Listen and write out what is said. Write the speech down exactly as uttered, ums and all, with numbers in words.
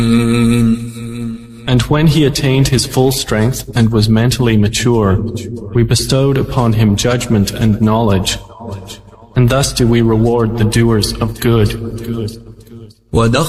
And when he attained his full strength and was mentally mature, we bestowed upon him judgment and knowledge, and thus do we reward the doers of good. ودخل